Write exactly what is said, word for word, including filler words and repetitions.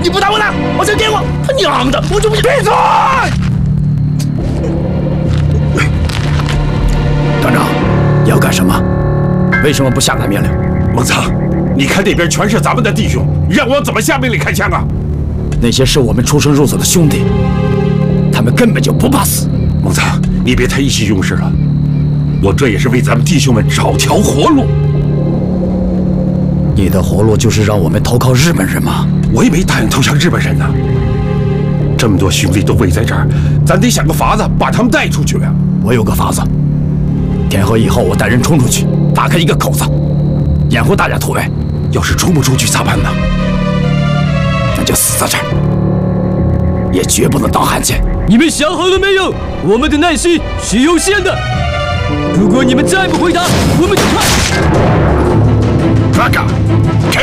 你不打我了，往前点我！他娘的，我就不闭嘴！ 团长，要干什么？为什么不下达命令？ 孟苍，你看那边全是咱们的弟兄，让我怎么下命令开枪啊？ 那些是我们出生入死的兄弟，他们根本就不怕死。 孟苍，你别太意气用事了，我这也是为咱们弟兄们找条活路。 你的活路就是让我们投靠日本人吗？ 我也没答应投降日本人呢。这么多兄弟都围在这儿，咱得想个法子把他们带出去呀。 我有个法子，天黑以后我带人冲出去，打开一个口子，掩护大家突围。 要是冲不出去咋办呢？ 那就死在这儿，也绝不能当汉奸。 你们想好了没有？我们的耐心是有限的，如果你们再不回答，我们就快。 拉嘎，开